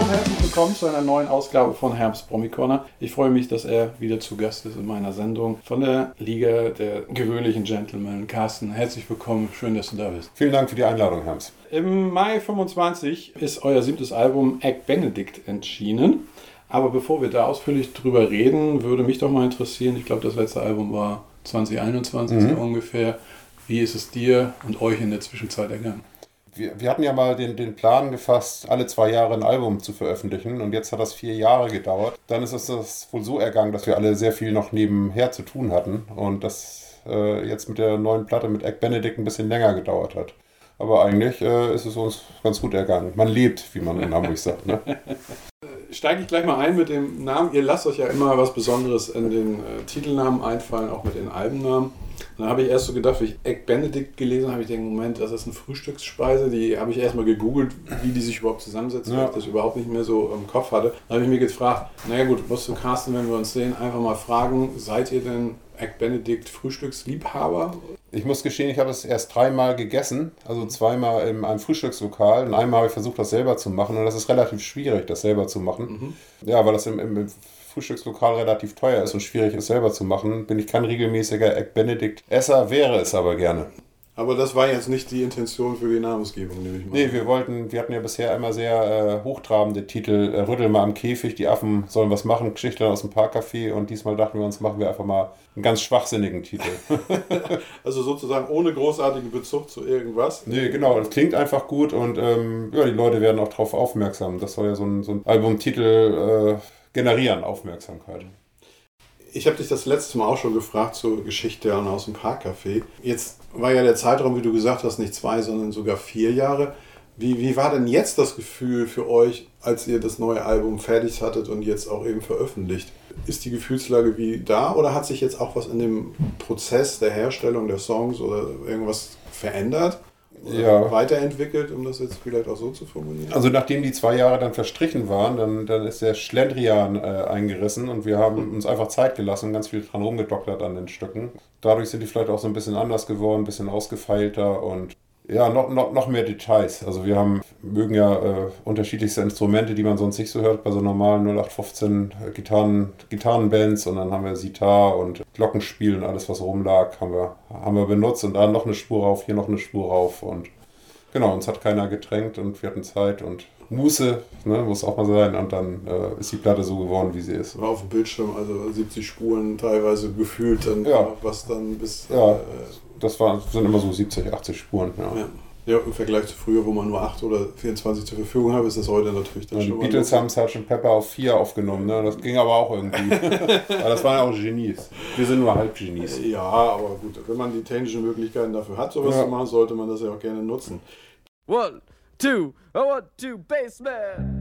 herzlich willkommen zu einer neuen Ausgabe von Herbst Promi Corner. Ich freue mich, dass er wieder zu Gast ist in meiner Sendung von der Liga der gewöhnlichen Gentlemen. Carsten, herzlich willkommen, schön, dass du da bist. Vielen Dank für die Einladung, Herms. Im Mai 25 ist euer 7. Album Egg Benedict erschienen. Aber bevor wir da ausführlich drüber reden, würde mich doch mal interessieren, ich glaube, das letzte Album war 2021 so ungefähr. Wie ist es dir und euch in der Zwischenzeit ergangen? Wir hatten ja mal den Plan gefasst, alle 2 Jahre ein Album zu veröffentlichen, und jetzt hat das 4 Jahre gedauert. Dann ist es das wohl so ergangen, dass wir alle sehr viel noch nebenher zu tun hatten und das jetzt mit der neuen Platte mit Egg Benedict ein bisschen länger gedauert hat. Aber eigentlich ist es uns ganz gut ergangen. Man lebt, wie man in Hamburg sagt. Ne? Steige ich gleich mal ein mit dem Namen. Ihr lasst euch ja immer was Besonderes in den Titelnamen einfallen, auch mit den Albennamen. Dann habe ich erst so gedacht, wie ich Egg Benedict gelesen habe, ich denke, Moment, das ist eine Frühstücksspeise. Die habe ich erstmal gegoogelt, wie die sich überhaupt zusammensetzt, weil ich das überhaupt nicht mehr so im Kopf hatte. Dann habe ich mir gefragt, naja gut, musst du Carsten, wenn wir uns sehen, einfach mal fragen, seid ihr denn Egg Benedict Frühstücksliebhaber? Ich muss gestehen, ich habe es erst 3-mal gegessen, also 2-mal in einem Frühstückslokal und einmal habe ich versucht, das selber zu machen, und das ist relativ schwierig, das selber zu machen. Ja, weil das im Frühstückslokal relativ teuer ist und schwierig ist, selber zu machen, bin ich kein regelmäßiger Egg Benedict Esser, wäre es aber gerne. Aber das war jetzt nicht die Intention für die Namensgebung, nehme ich mal. Nee, wir hatten ja bisher immer sehr hochtrabende Titel. Rüttel mal am Käfig, die Affen sollen was machen, Geschichten aus dem Parkcafé, und diesmal dachten wir uns, machen wir einfach mal einen ganz schwachsinnigen Titel. Also sozusagen ohne großartigen Bezug zu irgendwas? Nee, genau, das klingt einfach gut und die Leute werden auch darauf aufmerksam. Das soll ja so ein Albumtitel generieren, Aufmerksamkeit. Ich habe dich das letzte Mal auch schon gefragt zur Geschichte aus dem Parkcafé. Jetzt war ja der Zeitraum, wie du gesagt hast, nicht 2, sondern sogar 4 Jahre. Wie war denn jetzt das Gefühl für euch, als ihr das neue Album fertig hattet und jetzt auch eben veröffentlicht? Ist die Gefühlslage wie da, oder hat sich jetzt auch was in dem Prozess der Herstellung der Songs oder irgendwas verändert? Oder weiterentwickelt, um das jetzt vielleicht auch so zu formulieren? Also nachdem die 2 Jahre dann verstrichen waren, dann ist der Schlendrian eingerissen und wir haben uns einfach Zeit gelassen, ganz viel dran rumgedoktert an den Stücken. Dadurch sind die vielleicht auch so ein bisschen anders geworden, ein bisschen ausgefeilter und ja, noch mehr Details. Also wir mögen ja unterschiedlichste Instrumente, die man sonst nicht so hört bei so normalen 0815 Gitarrenbands, und dann haben wir Sitar und Glockenspiel und alles, was rumlag, haben wir benutzt, und da noch eine Spur rauf, hier noch eine Spur rauf, und genau, uns hat keiner gedrängt und wir hatten Zeit und Muße, ne, muss auch mal sein, und dann ist die Platte so geworden, wie sie ist. War auf dem Bildschirm, also 70 Spuren teilweise gefühlt, dann was dann bis... Das sind immer so 70, 80 Spuren. Ja, im Vergleich zu früher, wo man nur 8 oder 24 zur Verfügung hat, ist das heute natürlich dann schon. Die Beatles haben Sgt. Pepper auf 4 aufgenommen, ne? Das ging aber auch irgendwie. Aber das waren ja auch Genies. Wir sind nur Halbgenies. Ja, aber gut, wenn man die technischen Möglichkeiten dafür hat, sowas zu machen, sollte man das ja auch gerne nutzen. 1, 2, 1, 2, Bassman!